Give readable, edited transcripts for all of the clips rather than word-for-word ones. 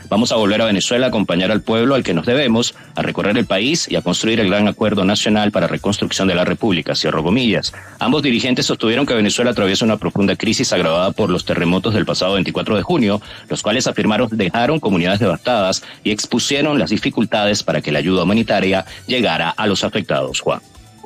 Vamos a volver a Venezuela a acompañar al pueblo al que nos debemos, a recorrer el país y a construir el gran acuerdo nacional para reconstrucción de la República, cierro comillas. Ambos dirigentes sostuvieron que Venezuela atraviesa una profunda crisis agravada por los terremotos del pasado 24 de junio, los cuales afirmaron dejaron comunidades devastadas y expusieron las dificultades para que la ayuda humanitaria llegara a los afectados. Juan.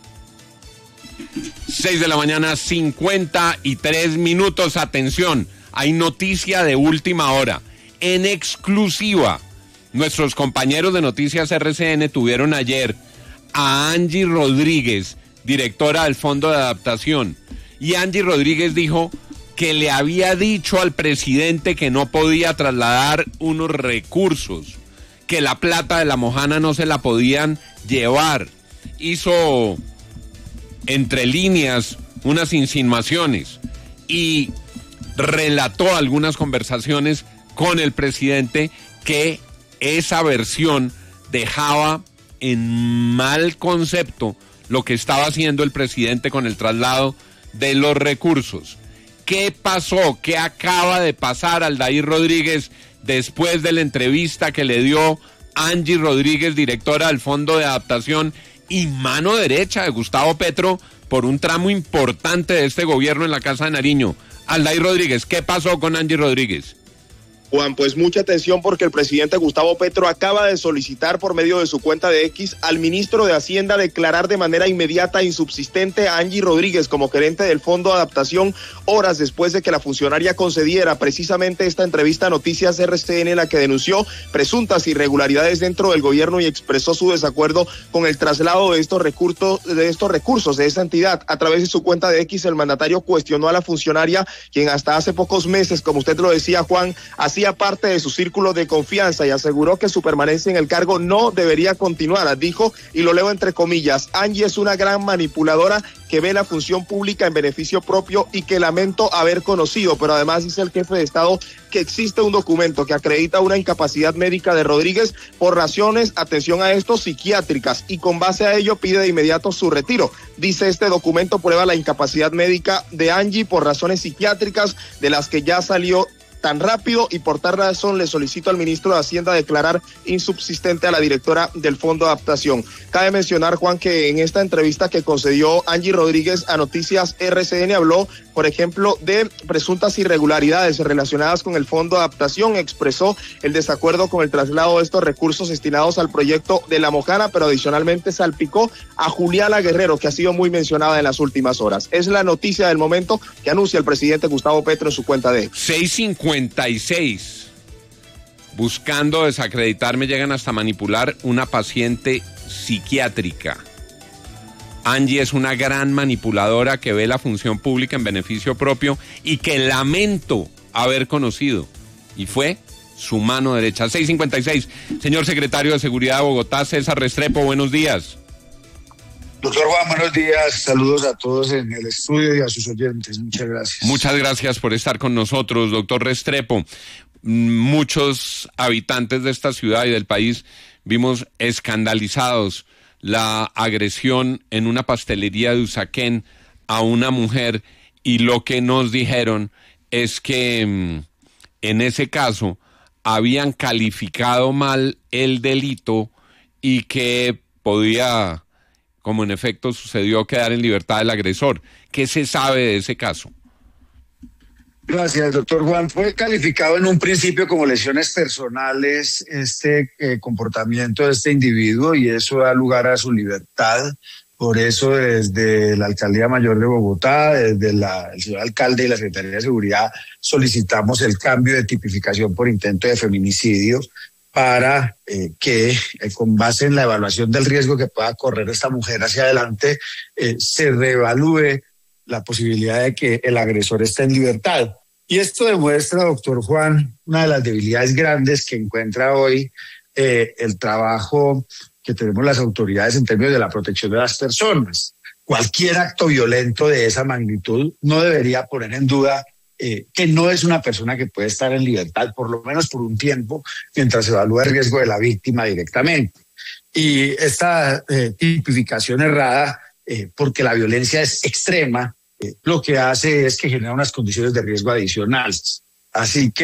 6:53 a.m. Atención, hay noticia de última hora. En exclusiva, nuestros compañeros de Noticias RCN tuvieron ayer a Angie Rodríguez, directora del Fondo de Adaptación. Y Angie Rodríguez dijo que le había dicho al presidente que no podía trasladar unos recursos, que la plata de la Mojana no se la podían llevar. Hizo entre líneas unas insinuaciones y relató algunas conversaciones con el presidente que esa versión dejaba en mal concepto lo que estaba haciendo el presidente con el traslado de los recursos. ¿Qué pasó? ¿Qué acaba de pasar, Aldair Rodríguez, después de la entrevista que le dio Angie Rodríguez, directora del Fondo de Adaptación y mano derecha de Gustavo Petro por un tramo importante de este gobierno en la Casa de Nariño? Aldair Rodríguez, ¿qué pasó con Angie Rodríguez? Juan, pues mucha atención porque el presidente Gustavo Petro acaba de solicitar por medio de su cuenta de X al ministro de Hacienda declarar de manera inmediata e insubsistente a Angie Rodríguez como gerente del Fondo de Adaptación, horas después de que la funcionaria concediera precisamente esta entrevista a Noticias RCN en la que denunció presuntas irregularidades dentro del gobierno y expresó su desacuerdo con el traslado de estos recursos de esa entidad. A través de su cuenta de X, el mandatario cuestionó a la funcionaria, quien hasta hace pocos meses, como usted lo decía, Juan, hacía parte de su círculo de confianza, y aseguró que su permanencia en el cargo no debería continuar. Dijo, y lo leo entre comillas: Angie es una gran manipuladora que ve la función pública en beneficio propio y que lamento haber conocido. Pero además dice el jefe de Estado que existe un documento que acredita una incapacidad médica de Rodríguez por razones, atención a esto, psiquiátricas, y con base a ello pide de inmediato su retiro. Dice, este documento prueba la incapacidad médica de Angie por razones psiquiátricas, de las que ya salió tan rápido, y por tal razón le solicito al ministro de Hacienda declarar insubsistente a la directora del Fondo de Adaptación. Cabe mencionar, Juan, que en esta entrevista que concedió Angie Rodríguez a Noticias RCN habló, por ejemplo, de presuntas irregularidades relacionadas con el Fondo de Adaptación. Expresó el desacuerdo con el traslado de estos recursos destinados al proyecto de La Mojana, pero adicionalmente salpicó a Juliana Guerrero, que ha sido muy mencionada en las últimas horas. Es la noticia del momento que anuncia el presidente Gustavo Petro en su cuenta de 6:56. Buscando desacreditarme, llegan hasta manipular una paciente psiquiátrica. Angie es una gran manipuladora que ve la función pública en beneficio propio y que lamento haber conocido. Y fue su mano derecha. 6:56. Señor secretario de Seguridad de Bogotá, César Restrepo, buenos días. Doctor Juan, buenos días. Saludos a todos en el estudio y a sus oyentes. Muchas gracias. Muchas gracias por estar con nosotros, doctor Restrepo. Muchos habitantes de esta ciudad y del país vimos escandalizados la agresión en una pastelería de Usaquén a una mujer, y lo que nos dijeron es que en ese caso habían calificado mal el delito y que podía, como en efecto sucedió, quedar en libertad el agresor. ¿Qué se sabe de ese caso? Gracias, doctor Juan. Fue calificado en un principio como lesiones personales este comportamiento de este individuo, y eso da lugar a su libertad. Por eso desde la Alcaldía Mayor de Bogotá, desde el señor alcalde y la Secretaría de Seguridad, solicitamos el cambio de tipificación por intento de feminicidio para que, con base en la evaluación del riesgo que pueda correr esta mujer hacia adelante, se reevalúe la posibilidad de que el agresor esté en libertad. Y esto demuestra, doctor Juan, una de las debilidades grandes que encuentra hoy el trabajo que tenemos las autoridades en términos de la protección de las personas. Cualquier acto violento de esa magnitud no debería poner en duda que no es una persona que puede estar en libertad, por lo menos por un tiempo, mientras se evalúa el riesgo de la víctima directamente. Y esta tipificación errada, porque la violencia es extrema, lo que hace es que genera unas condiciones de riesgo adicionales. Así que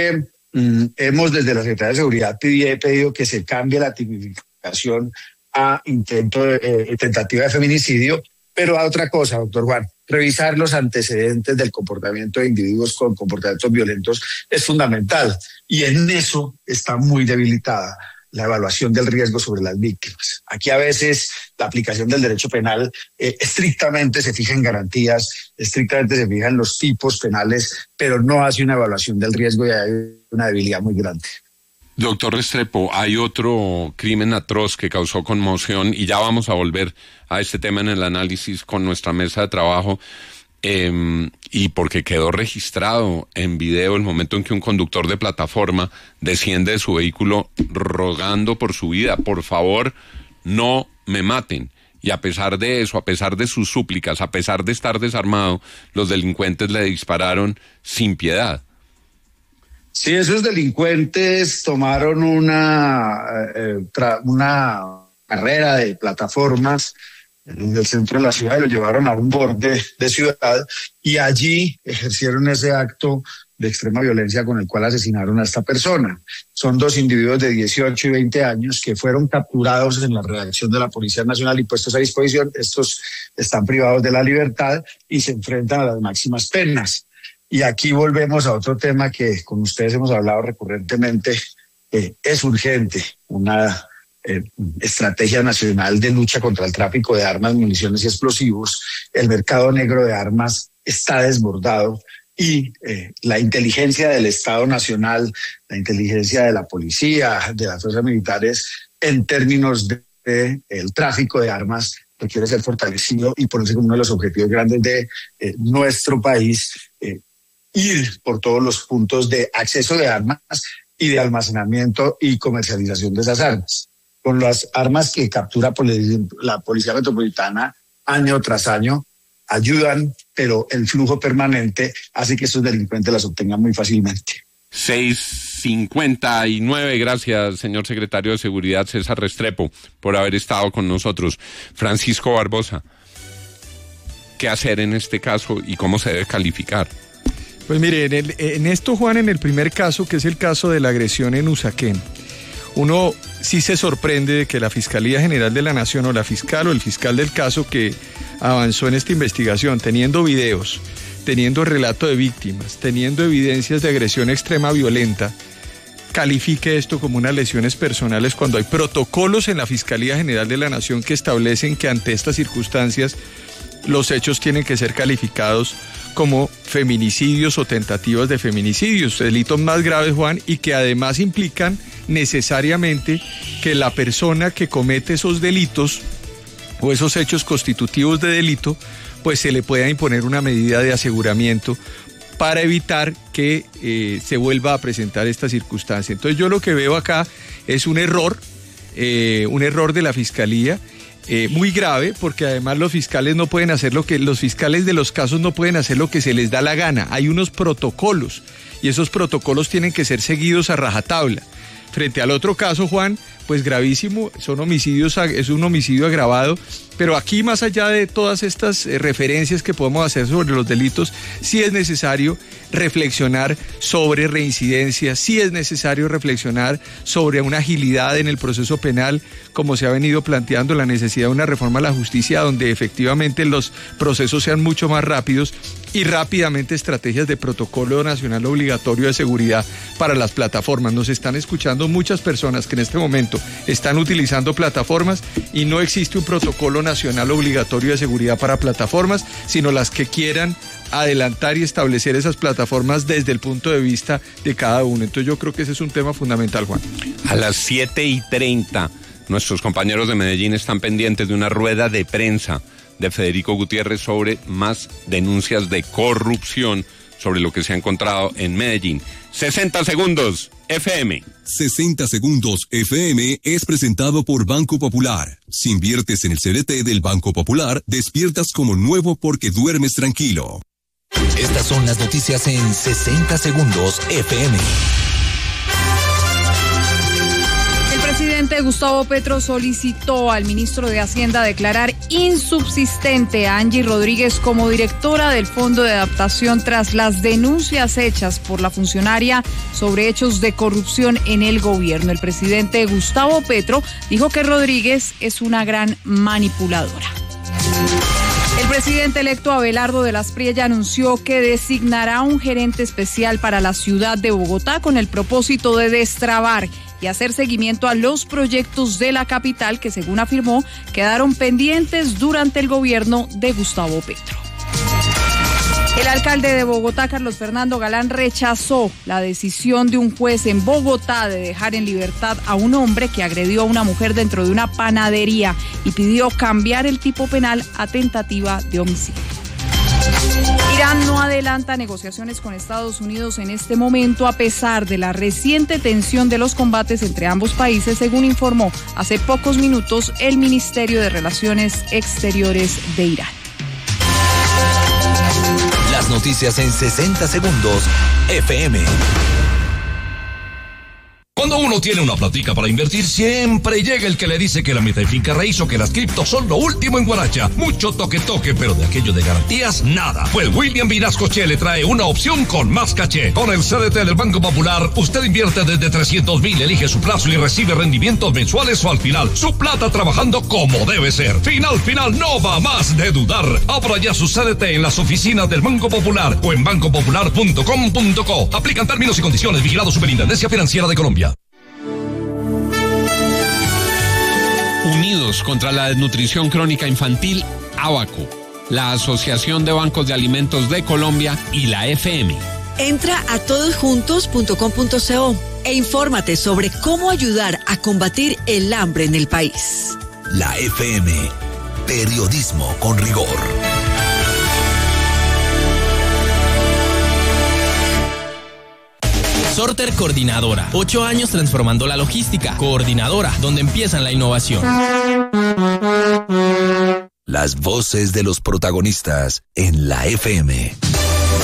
hemos desde la Secretaría de Seguridad pedido que se cambie la tipificación a tentativa de feminicidio, pero a otra cosa, doctor Juan, revisar los antecedentes del comportamiento de individuos con comportamientos violentos es fundamental, y en eso está muy debilitada la evaluación del riesgo sobre las víctimas. Aquí a veces la aplicación del derecho penal estrictamente se fija en garantías, estrictamente se fija en los tipos penales, pero no hace una evaluación del riesgo y hay una debilidad muy grande. Doctor Restrepo, hay otro crimen atroz que causó conmoción y ya vamos a volver a este tema en el análisis con nuestra mesa de trabajo. Y porque quedó registrado en video el momento en que un conductor de plataforma desciende de su vehículo rogando por su vida: por favor, no me maten. Y a pesar de eso, a pesar de sus súplicas, a pesar de estar desarmado, los delincuentes le dispararon sin piedad. Sí, esos delincuentes tomaron una carrera de plataformas en el centro de la ciudad y lo llevaron a un borde de ciudad, y allí ejercieron ese acto de extrema violencia con el cual asesinaron a esta persona. Son dos individuos de 18 y 20 años que fueron capturados en la redacción de la Policía Nacional y puestos a disposición. Estos están privados de la libertad y se enfrentan a las máximas penas. Y aquí volvemos a otro tema que con ustedes hemos hablado recurrentemente. Es urgente una estrategia nacional de lucha contra el tráfico de armas, municiones y explosivos. El mercado negro de armas está desbordado y la inteligencia del Estado Nacional, la inteligencia de la policía, de las fuerzas militares, en términos de el tráfico de armas, requiere ser fortalecido y ponerse como uno de los objetivos grandes de nuestro país, ir por todos los puntos de acceso de armas y de almacenamiento y comercialización de esas armas. Con las armas que captura la Policía Metropolitana año tras año, ayudan, pero el flujo permanente hace que estos delincuentes las obtengan muy fácilmente. 6:59, gracias, señor secretario de Seguridad César Restrepo, por haber estado con nosotros. Francisco Barbosa, ¿qué hacer en este caso y cómo se debe calificar? Pues mire, en esto, Juan, en el primer caso, que es el caso de la agresión en Usaquén, uno sí se sorprende de que la Fiscalía General de la Nación o la fiscal o el fiscal del caso que avanzó en esta investigación, teniendo videos, teniendo relato de víctimas, teniendo evidencias de agresión extrema violenta, califique esto como unas lesiones personales cuando hay protocolos en la Fiscalía General de la Nación que establecen que ante estas circunstancias los hechos tienen que ser calificados como feminicidios o tentativas de feminicidios, delitos más graves, Juan, y que además implican necesariamente que la persona que comete esos delitos o esos hechos constitutivos de delito, pues se le pueda imponer una medida de aseguramiento para evitar que se vuelva a presentar esta circunstancia. Entonces yo lo que veo acá es un error de la Fiscalía, muy grave, porque además los fiscales no pueden hacer los fiscales de los casos no pueden hacer lo que se les da la gana. Hay unos protocolos y esos protocolos tienen que ser seguidos a rajatabla. Frente al otro caso, Juan, pues gravísimo, es un homicidio agravado, pero aquí, más allá de todas estas referencias que podemos hacer sobre los delitos, sí es necesario reflexionar sobre reincidencia, sí es necesario reflexionar sobre una agilidad en el proceso penal, como se ha venido planteando, la necesidad de una reforma a la justicia donde efectivamente los procesos sean mucho más rápidos y rápidamente estrategias de protocolo nacional obligatorio de seguridad para las plataformas. Nos están escuchando muchas personas que en este momento están utilizando plataformas y no existe un protocolo nacional obligatorio de seguridad para plataformas, sino las que quieran adelantar y establecer esas plataformas desde el punto de vista de cada uno. Entonces yo creo que ese es un tema fundamental, Juan. A las 7:30, nuestros compañeros de Medellín están pendientes de una rueda de prensa de Federico Gutiérrez sobre más denuncias de corrupción sobre lo que se ha encontrado en Medellín. 60 segundos, FM. 60 segundos FM es presentado por Banco Popular. Si inviertes en el CDT del Banco Popular, despiertas como nuevo porque duermes tranquilo. Estas son las noticias en 60 segundos FM. El presidente presidente Gustavo Petro solicitó al ministro de Hacienda declarar insubsistente a Angie Rodríguez como directora del Fondo de Adaptación tras las denuncias hechas por la funcionaria sobre hechos de corrupción en el gobierno. El presidente Gustavo Petro dijo que Rodríguez es una gran manipuladora. El presidente electo Abelardo de las Priella anunció que designará un gerente especial para la ciudad de Bogotá con el propósito de destrabar y hacer seguimiento a los proyectos de la capital que, según afirmó, quedaron pendientes durante el gobierno de Gustavo Petro. El alcalde de Bogotá, Carlos Fernando Galán, rechazó la decisión de un juez en Bogotá de dejar en libertad a un hombre que agredió a una mujer dentro de una panadería y pidió cambiar el tipo penal a tentativa de homicidio. Irán no adelanta negociaciones con Estados Unidos en este momento a pesar de la reciente tensión de los combates entre ambos países, según informó hace pocos minutos el Ministerio de Relaciones Exteriores de Irán. Las noticias en 60 segundos, FM. Cuando uno tiene una platica para invertir, siempre llega el que le dice que la meta de finca raíz o que las criptos son lo último en Guaracha. Mucho toque, pero de aquello de garantías, nada. Pues William Vinascoche le trae una opción con más caché. Con el CDT del Banco Popular, usted invierte desde 300,000, elige su plazo y recibe rendimientos mensuales o al final. Su plata trabajando como debe ser. Final, no va más de dudar. Abra ya su CDT en las oficinas del Banco Popular o en bancopopular.com.co. Aplican términos y condiciones. Vigilado Superintendencia Financiera de Colombia. Unidos contra la desnutrición crónica infantil, ABACO, la Asociación de Bancos de Alimentos de Colombia y la FM. Entra a todosjuntos.com.co e infórmate sobre cómo ayudar a combatir el hambre en el país. La FM, periodismo con rigor. Sorter Coordinadora, 8 años transformando la logística. Coordinadora, donde empiezan la innovación. Las voces de los protagonistas en la FM.